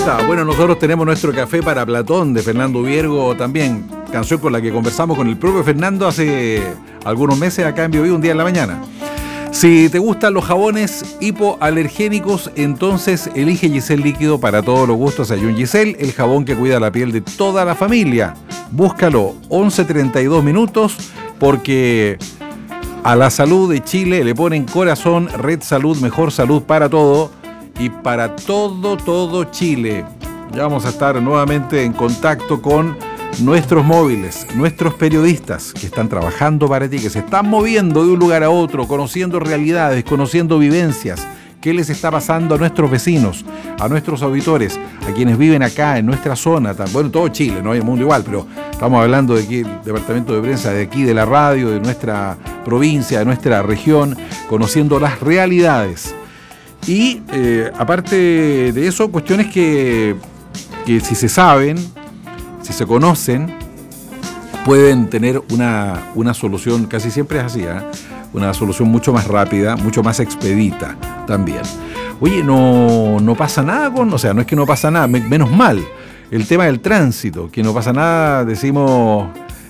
está. Bueno, nosotros tenemos nuestro café para Platón de Fernando Viergo también, canción con la que conversamos con el propio Fernando hace algunos meses acá en Biobío, un día en la mañana. Si te gustan los jabones hipoalergénicos, entonces elige Giselle Líquido para todos los gustos. Hay un Giselle, el jabón que cuida la piel de toda la familia. Búscalo, 11:32 minutos, porque a la salud de Chile le ponen corazón. Red Salud, mejor salud para todo y para todo Chile. Ya vamos a estar nuevamente en contacto con nuestros móviles, nuestros periodistas que están trabajando para ti, que se están moviendo de un lugar a otro, conociendo realidades, conociendo vivencias, qué les está pasando a nuestros vecinos, a nuestros auditores, a quienes viven acá en nuestra zona, bueno, todo Chile, no hay el mundo igual, pero estamos hablando de aquí, el departamento de prensa de aquí, de la radio, de nuestra provincia, de nuestra región, conociendo las realidades. Y aparte de eso, cuestiones que si se saben, si se conocen, pueden tener una solución, casi siempre es así, una solución mucho más rápida, mucho más expedita también. Oye, no pasa nada no es que no pasa nada, menos mal, el tema del tránsito, que no pasa nada, decimos,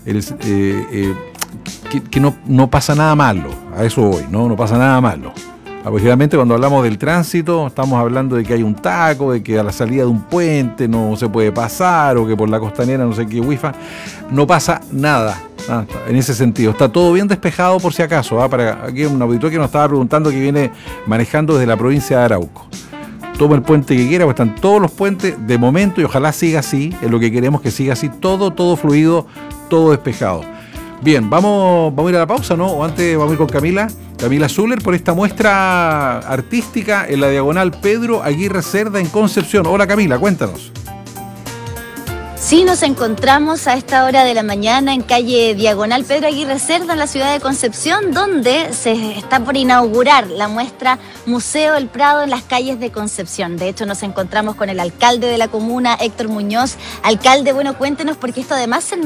que no pasa nada malo, a eso voy, no pasa nada malo. Generalmente cuando hablamos del tránsito estamos hablando de que hay un taco, de que a la salida de un puente no se puede pasar, o que por la costanera no sé qué wifi. No pasa nada en ese sentido. Está todo bien despejado por si acaso. Para aquí un auditor que nos estaba preguntando, que viene manejando desde la provincia de Arauco. Toma el puente que quiera, pues están todos los puentes de momento, y ojalá siga así, es lo que queremos, que siga así, todo fluido, todo despejado. Bien, vamos a ir a la pausa, ¿no? O antes vamos a ir con Camila Zuller por esta muestra artística en la diagonal Pedro Aguirre Cerda en Concepción. Hola Camila, cuéntanos. Sí, nos encontramos a esta hora de la mañana en calle Diagonal Pedro Aguirre Cerda, en la ciudad de Concepción, donde se está por inaugurar la muestra Museo El Prado en las calles de Concepción. De hecho, nos encontramos con el alcalde de la comuna, Héctor Muñoz. Alcalde, bueno, cuéntenos, porque esto además